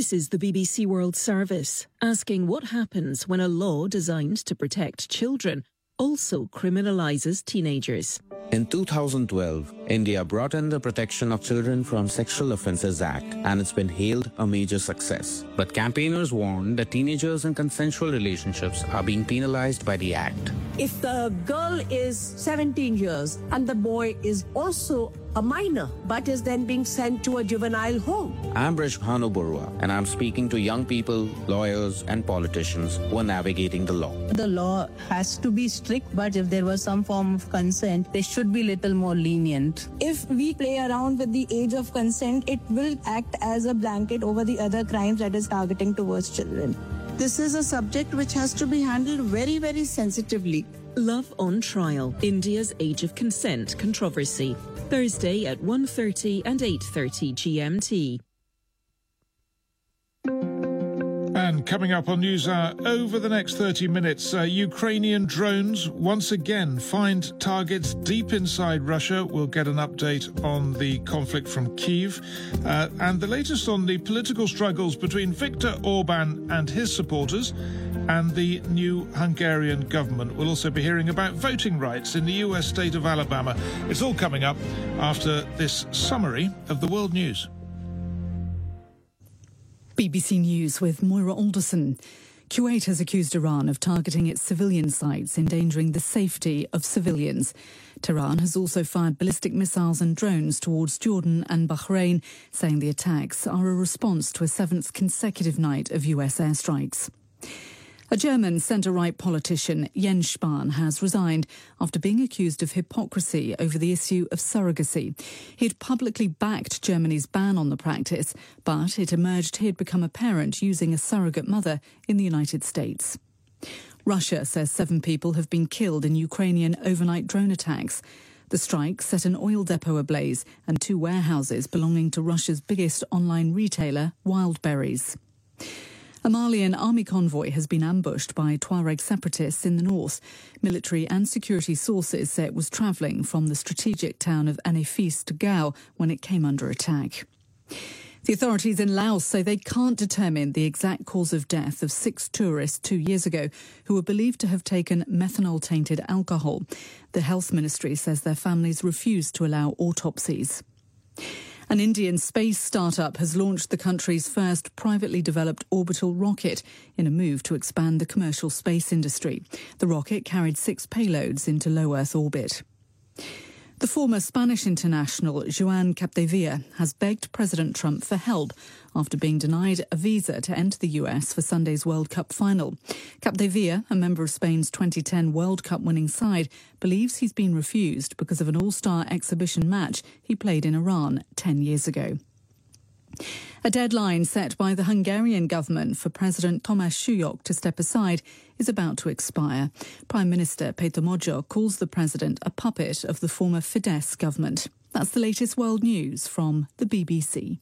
This is the BBC World Service, asking what happens when a law designed to protect children also criminalises teenagers. In 2012, India brought in the Protection of Children from Sexual Offences Act, and it's been hailed a major success. But campaigners warn that teenagers in consensual relationships are being penalised by the act. If the girl is 17 years and the boy is also a minor, but is then being sent to a juvenile home. I'm Brish Bhanu Barua, and I'm speaking to young people, lawyers, and politicians who are navigating the law. The law has to be strict, but if there was some form of consent, they should be little more lenient. If we play around with the age of consent, it will act as a blanket over the other crimes that is targeting towards children. This is a subject which has to be handled very, very sensitively. Love on Trial, India's Age of Consent controversy. Thursday at 1:30 and 8:30 GMT. And coming up on NewsHour over the next 30 minutes, Ukrainian drones once again find targets deep inside Russia. We'll get an update on the conflict from Kyiv and the latest on the political struggles between Viktor Orban and his supporters and the new Hungarian government. We'll also be hearing about voting rights in the US state of Alabama. It's all coming up after this summary of the world news. BBC News with Moira Alderson. Kuwait has accused Iran of targeting its civilian sites, endangering the safety of civilians. Tehran has also fired ballistic missiles and drones towards Jordan and Bahrain, saying the attacks are a response to a seventh consecutive night of US airstrikes. A German centre-right politician, Jens Spahn, has resigned after being accused of hypocrisy over the issue of surrogacy. He'd publicly backed Germany's ban on the practice, but it emerged he'd become a parent using a surrogate mother in the United States. Russia says 7 people have been killed in Ukrainian overnight drone attacks. The strike set an oil depot ablaze and 2 warehouses belonging to Russia's biggest online retailer, Wildberries. A Malian army convoy has been ambushed by Tuareg separatists in the north. Military and security sources say it was travelling from the strategic town of Anefis to Gao when it came under attack. The authorities in Laos say they can't determine the exact cause of death of 6 tourists 2 years ago who were believed to have taken methanol-tainted alcohol. The health ministry says their families refused to allow autopsies. An Indian space startup has launched the country's first privately developed orbital rocket in a move to expand the commercial space industry. The rocket carried 6 payloads into low Earth orbit. The former Spanish international Joan Capdevila has begged President Trump for help after being denied a visa to enter the US for Sunday's World Cup final. Capdevila, a member of Spain's 2010 World Cup winning side, believes he's been refused because of an all-star exhibition match he played in Iran 10 years ago. A deadline set by the Hungarian government for President Tamás Súlyog to step aside is about to expire. Prime Minister Péter Magyar calls the president a puppet of the former Fidesz government. That's the latest world news from the BBC.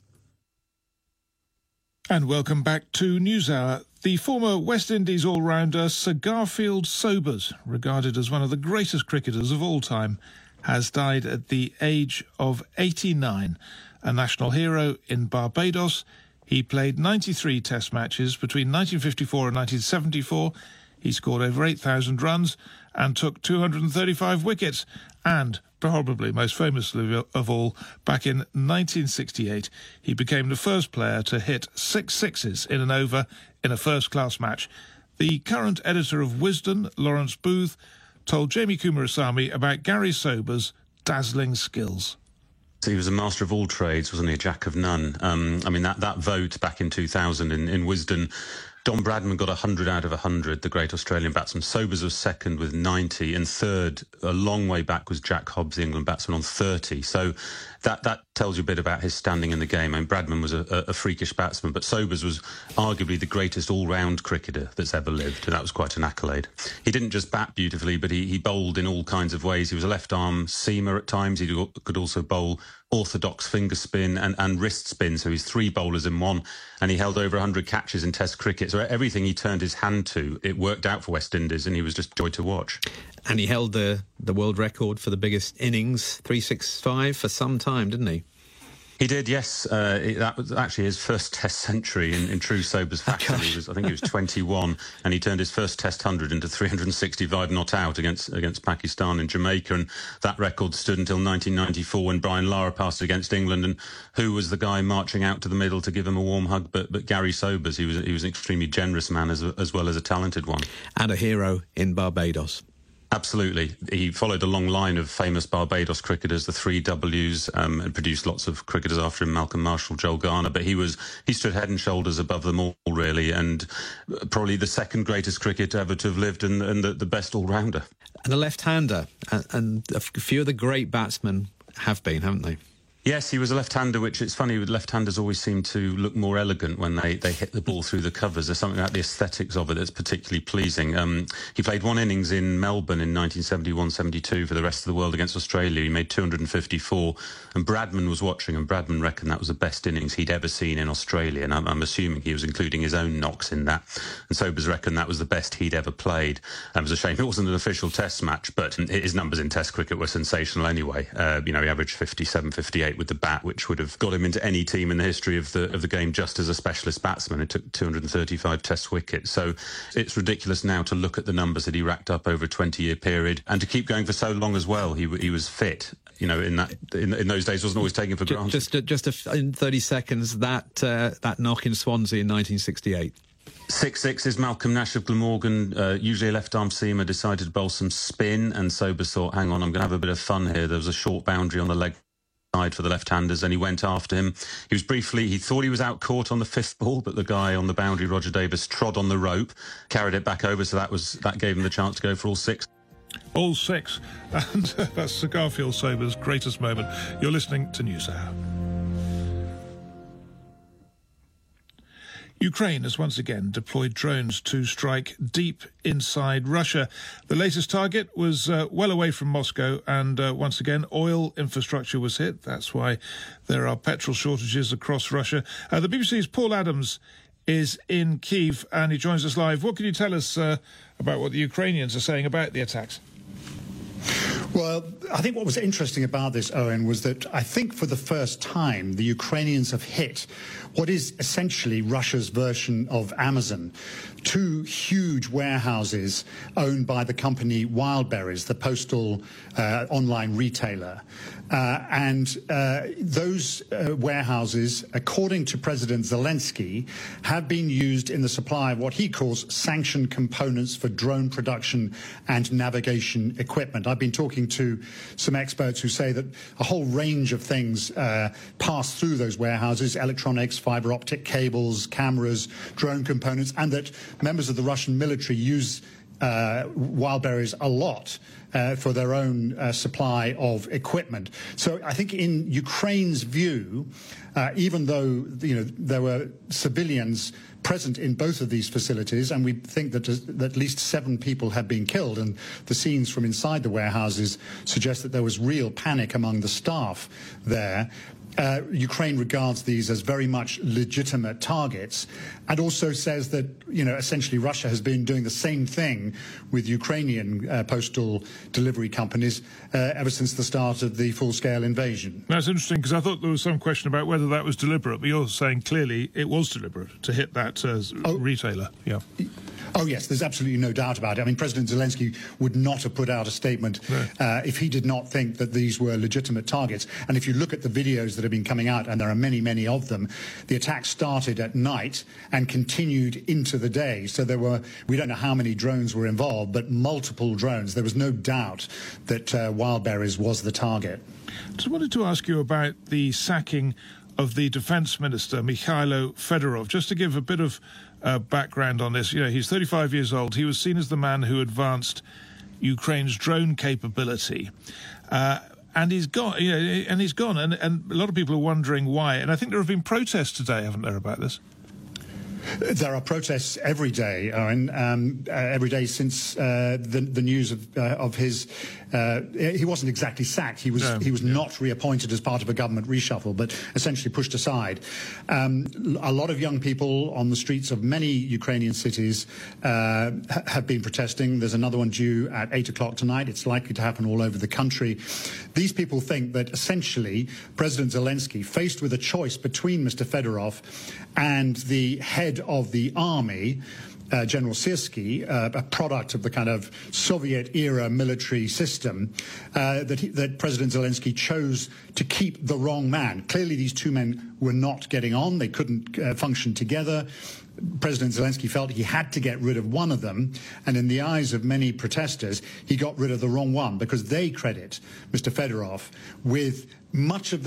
And welcome back to NewsHour. The former West Indies all-rounder Sir Garfield Sobers, regarded as one of the greatest cricketers of all time, has died at the age of 89. A national hero in Barbados, he played 93 test matches between 1954 and 1974. He scored over 8,000 runs and took 235 wickets. And, probably most famously of all, back in 1968, he became the first player to hit 6 sixes in an over in a first-class match. The current editor of Wisden, Lawrence Booth, told Jamie Kumarasamy about Gary Sobers' dazzling skills. He was a master of all trades, wasn't he? A jack of none. That vote back in 2000 in Wisden, Don Bradman got 100 out of 100, the great Australian batsman. Sobers was second with 90, and third, a long way back, was Jack Hobbs, the England batsman, on 30. So that tells you a bit about his standing in the game. I mean, Bradman was a freakish batsman, but Sobers was arguably the greatest all-round cricketer that's ever lived, and that was quite an accolade. He didn't just bat beautifully, but he bowled in all kinds of ways. He was a left-arm seamer at times. He could also bowl orthodox finger spin and wrist spin, so he's 3 bowlers in one, and he held over 100 catches in Test cricket. So everything he turned his hand to, it worked out for West Indies, and he was just joy to watch. And he held the world record for the biggest innings, 365, for some time, didn't he? He did, yes. That was actually his first Test century in true Sobers fashion. I think he was 21, and he turned his first Test 100 into 365 not out against Pakistan in Jamaica, and that record stood until 1994 when Brian Lara passed it against England. And who was the guy marching out to the middle to give him a warm hug? But Gary Sobers. He was an extremely generous man as well as a talented one, and a hero in Barbados. Absolutely. He followed a long line of famous Barbados cricketers, the three Ws, and produced lots of cricketers after him, Malcolm Marshall, Joel Garner. But he stood head and shoulders above them all, really, and probably the second greatest cricketer ever to have lived and the best all-rounder. And a left-hander, and a few of the great batsmen have been, haven't they? Yes, he was a left-hander, which it's funny, left-handers always seem to look more elegant when they hit the ball through the covers. There's something about the aesthetics of it that's particularly pleasing. He played one innings in Melbourne in 1971-72 for the rest of the world against Australia. He made 254, and Bradman was watching, and Bradman reckoned that was the best innings he'd ever seen in Australia, and I'm assuming he was including his own knocks in that. And Sobers reckoned that was the best he'd ever played. It was a shame it wasn't an official Test match, but his numbers in Test cricket were sensational anyway. He averaged 57, 58 with the bat, which would have got him into any team in the history of the game just as a specialist batsman. It took 235 Test wickets. So it's ridiculous now to look at the numbers that he racked up over a 20-year period, and to keep going for so long as well. He was fit. In those days, wasn't always taken for granted. Just in 30 seconds, that knock in Swansea in 1968. 6-6 is Malcolm Nash of Glamorgan, usually a left-arm seamer, decided to bowl some spin, and Sobers thought, hang on, I'm going to have a bit of fun here. There was a short boundary on the leg side for the left-handers, and he went after him. He thought he was out caught on the fifth ball, but the guy on the boundary, Roger Davis, trod on the rope, carried it back over, so that gave him the chance to go for all six. All six. And that's Sir Garfield Sobers' greatest moment. You're listening to NewsHour. Ukraine has once again deployed drones to strike deep inside Russia. The latest target was well away from Moscow, and once again, oil infrastructure was hit. That's why there are petrol shortages across Russia. The BBC's Paul Adams is in Kyiv, and he joins us live. What can you tell us about what the Ukrainians are saying about the attacks? Well, I think what was interesting about this, Owen, was that I think for the first time the Ukrainians have hit what is essentially Russia's version of Amazon. Two huge warehouses owned by the company Wildberries, the postal online retailer. And those warehouses, according to President Zelensky, have been used in the supply of what he calls sanctioned components for drone production and navigation equipment. I've been talking to some experts who say that a whole range of things pass through those warehouses: electronics, fiber optic cables, cameras, drone components, and that members of the Russian military use Wildberries a lot for their own supply of equipment. So I think in Ukraine's view, even though there were civilians present in both of these facilities, and we think that at least 7 people have been killed, and the scenes from inside the warehouses suggest that there was real panic among the staff there. Ukraine regards these as very much legitimate targets, and also says that, essentially Russia has been doing the same thing with Ukrainian postal delivery companies ever since the start of the full-scale invasion. That's interesting, because I thought there was some question about whether that was deliberate, but you're saying clearly it was deliberate to hit that retailer. Yeah. Oh, yes, there's absolutely no doubt about it. I mean, President Zelensky would not have put out a statement if he did not think that these were legitimate targets. And if you look at the videos that have been coming out, and there are many, many of them, the attack started at night and continued into the day. So we don't know how many drones were involved, but multiple drones. There was no doubt that Wildberries was the target. Just wanted to ask you about the sacking of the Defence Minister, Mikhailo Fedorov. Just to give a bit of background on this, he's 35 years old. He was seen as the man who advanced Ukraine's drone capability. And he's gone, and he's gone. And a lot of people are wondering why. And I think there have been protests today, haven't there, about this? There are protests every day, Owen. Every day since the news of his. He wasn't exactly sacked. He was not reappointed as part of a government reshuffle, but essentially pushed aside. A lot of young people on the streets of many Ukrainian cities have been protesting. There's another one due at 8 o'clock tonight. It's likely to happen all over the country. These people think that essentially President Zelensky, faced with a choice between Mr. Fedorov and the head of the army, General Syrskyi, a product of the kind of Soviet-era military system, that President Zelensky chose to keep the wrong man. Clearly, these two men were not getting on. They couldn't function together. President Zelensky felt he had to get rid of one of them, and in the eyes of many protesters, he got rid of the wrong one because they credit Mr. Fedorov with much of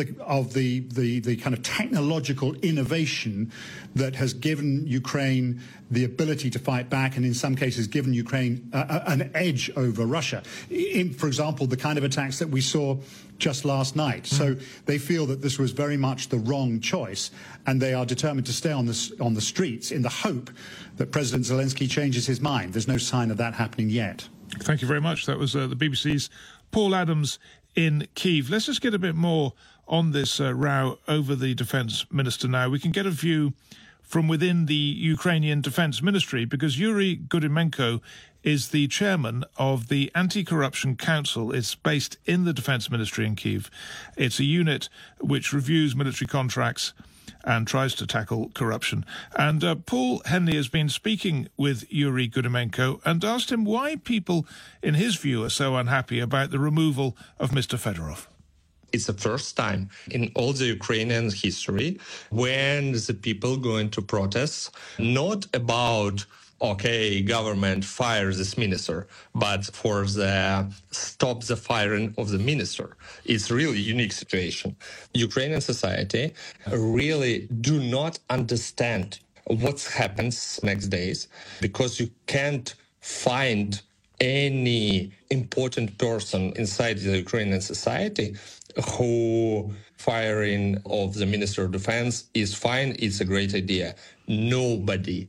the kind of technological innovation that has given Ukraine the ability to fight back, and in some cases given Ukraine an edge over Russia. For example, the kind of attacks that we saw just last night. So they feel that this was very much the wrong choice, and they are determined to stay on the streets in the hope that President Zelensky changes his mind. There's no sign of that happening yet. Thank you very much. That was the BBC's Paul Adams in Kyiv. Let's just get a bit more on this row over the defence minister now. We can get a view from within the Ukrainian Defence Ministry, because Yuri Gudymenko is the chairman of the Anti-Corruption Council. It's based in the Defence Ministry in Kyiv. It's a unit which reviews military contracts and tries to tackle corruption. And Paul Henley has been speaking with Yuri Gudymenko and asked him why people, in his view, are so unhappy about the removal of Mr. Fedorov. It's the first time in all the Ukrainian history when the people going to protest, not about, okay, government fires this minister, but for the stop the firing of the minister. It's really a unique situation. Ukrainian society really do not understand what happens next days, because you can't find any important person inside the Ukrainian society who firing of the Minister of Defense is fine, it's a great idea. Nobody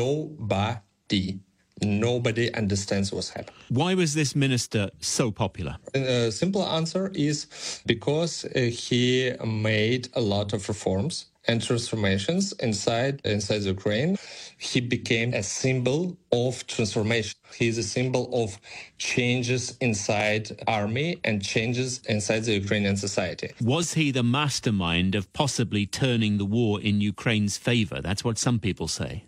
understands what's happening. Why was this minister so popular? A simple answer is because he made a lot of reforms and transformations inside Ukraine. He became a symbol of transformation. He is a symbol of changes inside army and changes inside the Ukrainian society. Was he the mastermind of possibly turning the war in Ukraine's favor? That's what some people say.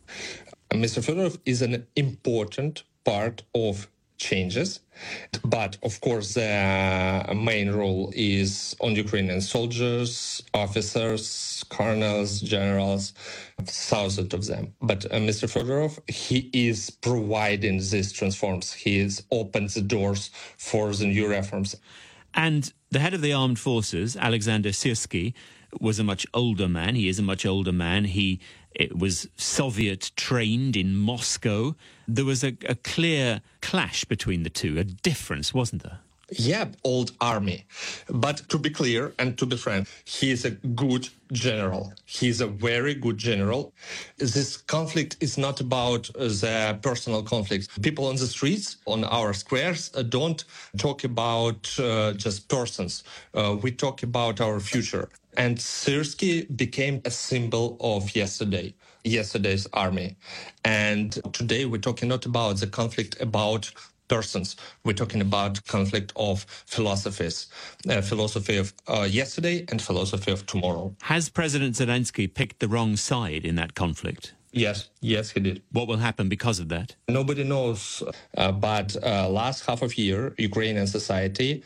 Mr. Fedorov is an important part of changes, but of course the main role is on Ukrainian soldiers, officers, colonels, generals, thousands of them. But Mr. Fedorov, he is providing these transforms. He has opened the doors for the new reforms. And the head of the armed forces, Alexander Syrskyi, was a much older man. He is a much older man. He was Soviet trained in Moscow. There was a clear clash between the two, a difference, wasn't there? Yeah, old army. But to be clear and to be frank, he is a good general. He's a very good general. This conflict is not about the personal conflict. People on the streets, on our squares, don't talk about just persons. We talk about our future. And Syrskyi became a symbol of yesterday's army. And today we're talking not about the conflict about persons. We're talking about conflict of philosophies, philosophy of yesterday and philosophy of tomorrow. Has President Zelensky picked the wrong side in that conflict? Yes, he did. What will happen because of that? Nobody knows. But last half of year, Ukrainian society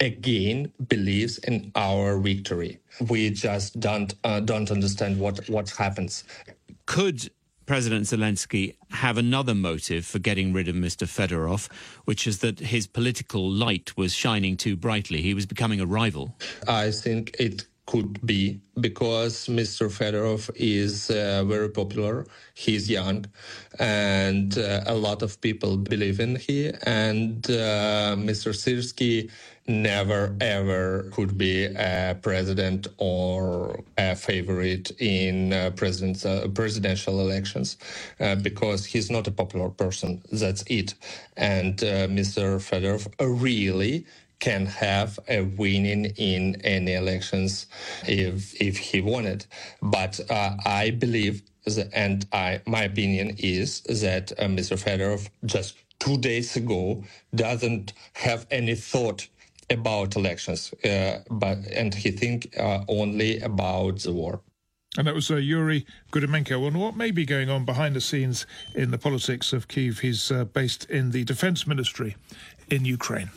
again believes in our victory. We just don't understand what happens. Could President Zelensky have another motive for getting rid of Mr. Fedorov, which is that his political light was shining too brightly? He was becoming a rival. I think it could be, because Mr. Fedorov is very popular. He's young, and a lot of people believe in him. And Mr. Syrsky never, ever could be a president or a favorite in presidential elections because he's not a popular person. That's it. And Mr. Fedorov really can have a winning in any elections if he wanted. But I believe, my opinion is that Mr. Fedorov just 2 days ago doesn't have any thought about elections, and he think only about the war. And that was Yuri Gudimenko on what may be going on behind the scenes in the politics of Kyiv. He's based in the Defense Ministry in Ukraine.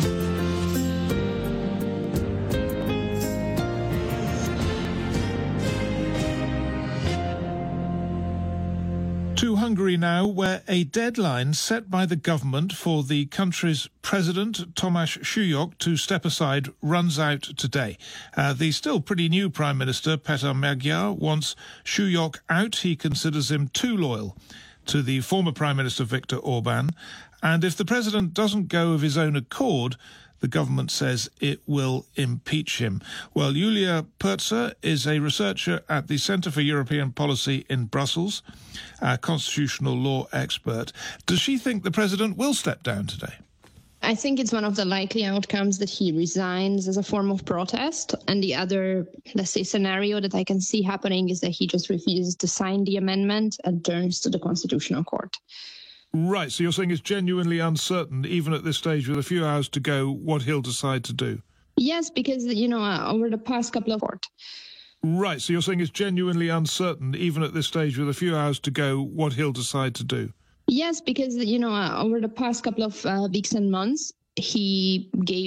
To Hungary now, where a deadline set by the government for the country's president, Tomáš Súlyog, to step aside runs out today. The still pretty new Prime Minister, Péter Magyar, wants Súlyog out. He considers him too loyal to the former Prime Minister Viktor Orbán. And if the president doesn't go of his own accord, the government says it will impeach him. Well, Julia Perzer is a researcher at the Centre for European Policy in Brussels, a constitutional law expert. Does she think the president will step down today? I think it's one of the likely outcomes that he resigns as a form of protest. And the other, let's say, scenario that I can see happening is that he just refuses to sign the amendment and turns to the Constitutional Court. Right, so you're saying it's genuinely uncertain, even at this stage with a few hours to go, what he'll decide to do? Yes, because, over the past couple of... Right, so you're saying it's genuinely uncertain, even at this stage with a few hours to go, what he'll decide to do? Yes, because, over the past couple of weeks and months, he gave